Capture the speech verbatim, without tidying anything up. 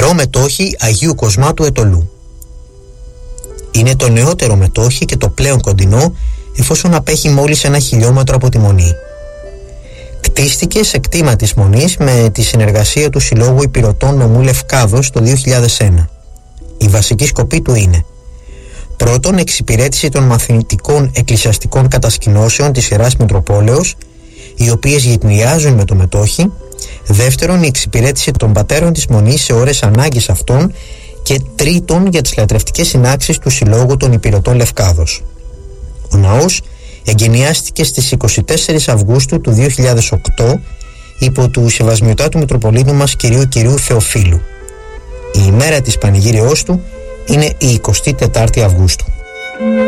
Νεό μετόχι Αγίου Κοσμάτου Ετωλού. Είναι το νεότερο μετόχι και το πλέον κοντινό, εφόσον απέχει μόλις ένα χιλιόμετρο από τη Μονή. Κτίστηκε σε κτήμα της Μονής με τη συνεργασία του Συλλόγου Υπηρωτών Νομού Λευκάδος το δύο χιλιάδες ένα. Η βασική σκοπή του είναι: πρώτον, εξυπηρέτηση των μαθητικών εκκλησιαστικών κατασκηνώσεων της Ιεράς Μητροπόλεως, οι οποίες γυτνιάζουν με το μετόχι. Δεύτερον, η εξυπηρέτηση των πατέρων της Μονής σε ώρες ανάγκης αυτών. Και τρίτον, για τις λατρευτικές συνάξεις του Συλλόγου των Υπηρωτών Λευκάδος. Ο ναός εγκαινιάστηκε στις είκοσι τέσσερις Αυγούστου του δύο χιλιάδες οκτώ υπό του Σεβασμιωτάτου Μητροπολίτου μας κυρίου κυρίου Θεοφίλου. Η ημέρα της πανηγύριός του είναι η εικοστή τέταρτη Αυγούστου.